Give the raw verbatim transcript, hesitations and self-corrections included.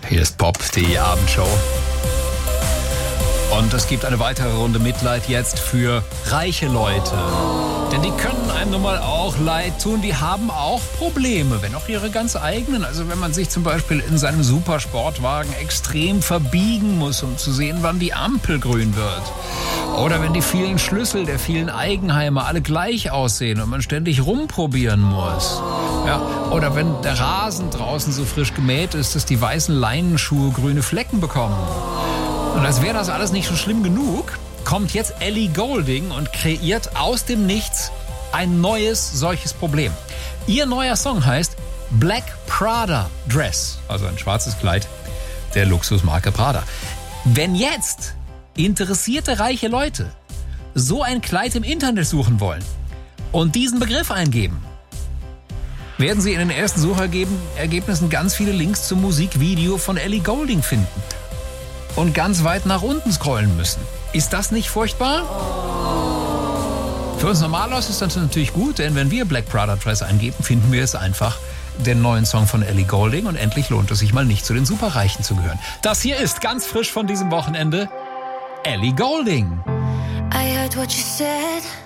Hier ist Pop, die Abendshow. Und es gibt eine weitere Runde Mitleid jetzt für reiche Leute. Denn die können einem nun mal auch leid tun, die haben auch Probleme, wenn auch ihre ganz eigenen. Also wenn man sich zum Beispiel in seinem Supersportwagen extrem verbiegen muss, um zu sehen, wann die Ampel grün wird. Oder wenn die vielen Schlüssel der vielen Eigenheime alle gleich aussehen und man ständig rumprobieren muss. Ja, oder wenn der Rasen draußen so frisch gemäht ist, dass die weißen Leinenschuhe grüne Flecken bekommen. Und als wäre das alles nicht schon schlimm genug, kommt jetzt Ellie Goulding und kreiert aus dem Nichts ein neues solches Problem. Ihr neuer Song heißt Black Prada Dress, also ein schwarzes Kleid der Luxusmarke Prada. Wenn jetzt interessierte reiche Leute so ein Kleid im Internet suchen wollen und diesen Begriff eingeben, werden sie in den ersten Suchergebnissen ganz viele Links zum Musikvideo von Ellie Goulding finden und ganz weit nach unten scrollen müssen. Ist das nicht furchtbar? Für uns Normalos ist das natürlich gut, denn wenn wir Black Prada Dress eingeben, finden wir es einfach den neuen Song von Ellie Goulding und endlich lohnt es sich mal nicht zu den Superreichen zu gehören. Das hier ist ganz frisch von diesem Wochenende Ellie Goulding. I heard what you said.